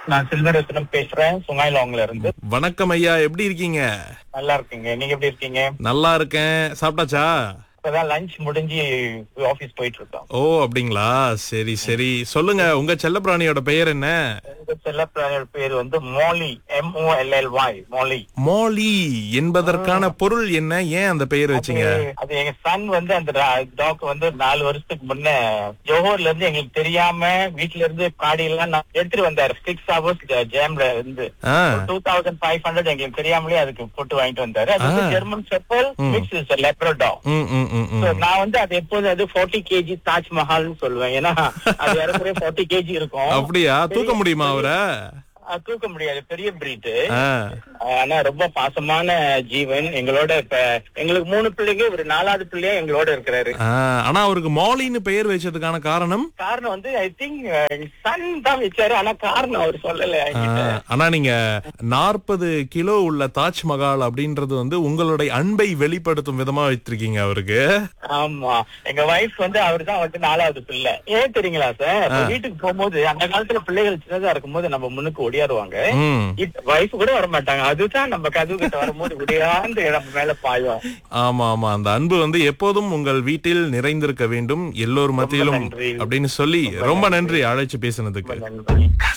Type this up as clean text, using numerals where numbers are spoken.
நான் செல்வரத்னம் பேசுறேன், சுங்காய்லாங்ல இருந்து. வணக்கம் ஐயா, எப்படி இருக்கீங்க? நல்லா இருக்கீங்க, நீங்க எப்படி இருக்கீங்க? நல்லா இருக்கேன். சாப்பிட்டாச்சா? இப்பதான் லஞ்ச் முடிஞ்சு ஆபீஸ் போயிட்டு இருக்கோம். ஓ அப்படிங்களா, சரி சரி. சொல்லுங்க, உங்க செல்லப்பிராணியோட பெயர் என்ன? எங்க செல்லப்பிராணியோட பேர் வந்து மோலி, MOLLY, மோலி. மோலி என்பதற்கான பொருள் என்ன? ஏன் அந்த பெயர் வச்சீங்க? அது எங்க சன் வந்து அந்த டாக் வந்து 4 வருஷத்துக்கு முன்ன ஜோஹர்ல இருந்து எங்களுக்கு தெரியாம வீட்டுல இருந்து காடியெல்லாம் எடுத்துட்டு வந்தாரு. 6 hours ஜாம்ல இருந்து 2500 எங்களுக்கு தெரியாமலே அதுக்கு போட்டு வாங்கிட்டு வந்தாரு. அது வந்து ஜெர்மன் ஷெப்பர்ட் மிக்ஸ் லெப்ரடாக். நான் வந்து அது எப்போதும் அது 40 kg தாஜ்மஹால்னு சொல்லுவேன். ஏன்னா அது இறக்குற 40 kg இருக்கும். அப்படியா? தூக்க முடியுமா அவரை? தூக்க முடியாது, பெரிய பிரீட். ஆனா ரொம்ப பாசமான ஜீவன் எங்களோட. இப்ப எங்களுக்கு 3 பிள்ளைங்க, ஒரு 4வது பிள்ளையா எங்களோட இருக்கிறாரு. ஆனா அவருக்கு மோலின்னு பெயர் வச்சதுக்கான காரணம் வந்து ஐ திங்க் சன் தான் வச்சாரு. ஆனா காரணம் அவர் சொல்லல. ஆனா நீங்க 40 கிலோ உள்ள தாஜ்மஹால் அப்படின்றது வந்து உங்களுடைய அன்பை வெளிப்படுத்தும் விதமா வச்சிருக்கீங்க அவருக்கு. ஆமா, எங்க வைஃப் வந்து அவரு தான் வந்து 4வது பிள்ளை. ஏன் தெரியுங்களா சார், வீட்டுக்கு போகும்போது அந்த காலத்துல பிள்ளைகள் சின்னதா இருக்கும்போது நம்ம முன்னுக்கு ஓடியாருவாங்க, வைஃப் கூட வர மாட்டாங்க. அதுதான் நம்ம கதவு கிட்ட வரும்போது உடையாந்து நம்ம மேல பாயும். ஆமா ஆமா, அந்த அன்பு வந்து எப்போதும் உங்கள் வீட்டில் நிறைந்திருக்க வேண்டும், எல்லோர் மத்தியிலும் அப்படின்னு சொல்லி. ரொம்ப நன்றி அழைச்சு பேசினதுக்கு.